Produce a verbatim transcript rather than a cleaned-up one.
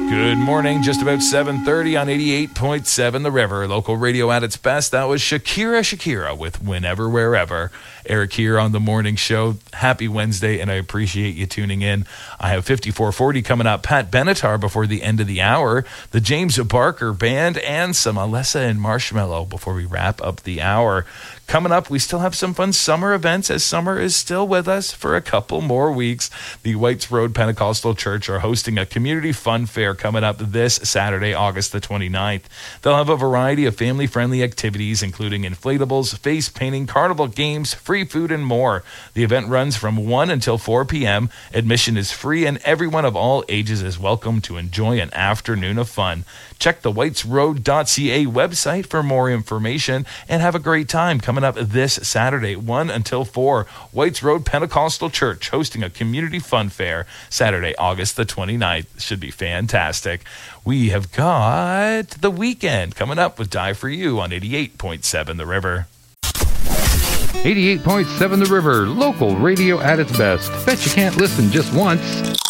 Good morning, just about seven thirty on eighty-eight point seven The River. Local radio at its best. That was Shakira Shakira with Whenever, Wherever. Eric here on the morning show. Happy Wednesday, and I appreciate you tuning in. I have fifty-four forty coming up. Pat Benatar before the end of the hour. The James Barker Band and some Alessa and Marshmallow before we wrap up the hour. Coming up, we still have some fun summer events as summer is still with us for a couple more weeks. The Whites Road Pentecostal Church are hosting a community fun fair coming up this Saturday, August the twenty-ninth. They'll have a variety of family-friendly activities, including inflatables, face painting, carnival games, free food, and more. The event runs from one until four p.m. Admission is free, and everyone of all ages is welcome to enjoy an afternoon of fun. Check the whites road dot c a website for more information and have a great time coming up this Saturday, one until four. Whites Road Pentecostal Church hosting a community fun fair Saturday, August the twenty-ninth. Should be fantastic. We have got The Weekend coming up with Die For You on eighty-eight point seven The River. eighty-eight point seven The River, local radio at its best. Bet you can't listen just once.